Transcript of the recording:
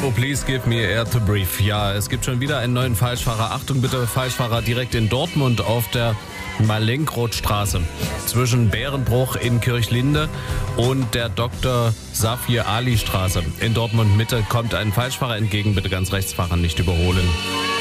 Oh, please give me air to breathe. Ja, es gibt schon wieder einen neuen Falschfahrer. Achtung bitte, Falschfahrer direkt in Dortmund auf der Malenkrotstraße. Zwischen Bärenbruch in Kirchlinde und der Dr. Safir Ali Straße. In Dortmund Mitte kommt ein Falschfahrer entgegen. Bitte ganz rechts fahren, nicht überholen.